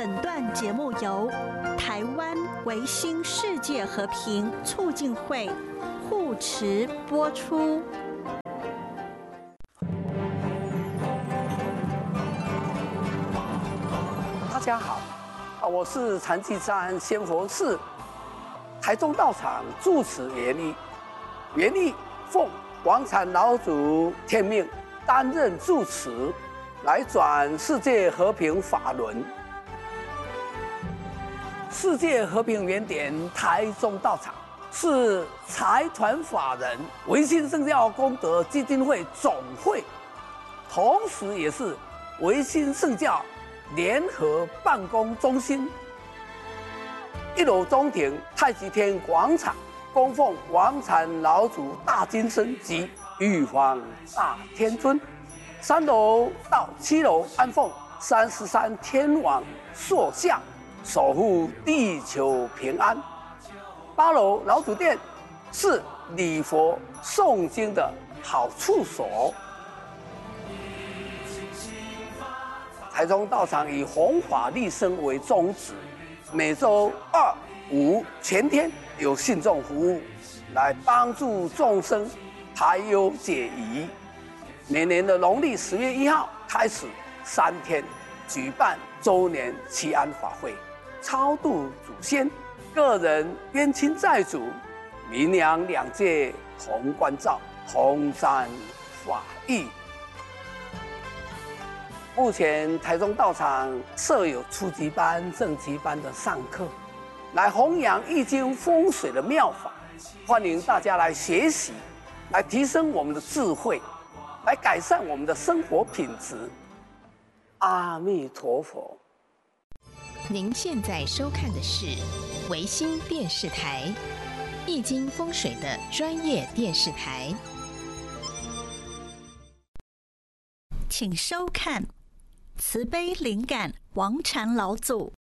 本段节目由台湾维新世界和平促进会护持播出。 大家好，我是禅寂山仙佛寺台中道场住持元力奉广产老祖天命，担任住持，来转世界和平法轮。世界和平原点台中道场是财团法人维新圣教功德基金会总会，同时也是维新圣教联合办公中心。1楼中庭太极天广场供奉广产老祖大金身及玉皇大天尊，3楼到7楼安奉33天王塑像，守护地球平安。8楼老祖殿是礼佛诵经的好处所。台中道场以弘法利生为宗旨，每周2、5全天有信众服务，来帮助众生排忧解疑。每年的农历10月1号开始3天举办周年祈安法会，超度祖先、个人冤亲债主、民良两界同关照，同沾法益。目前台中道场设有初级班、正级班的上课，来弘扬易经风水的妙法，欢迎大家来学习，来提升我们的智慧，来改善我们的生活品质。阿弥陀佛。 您现在收看的是维新电视台，易经风水的专业电视台。 请收看慈悲灵感王禅老祖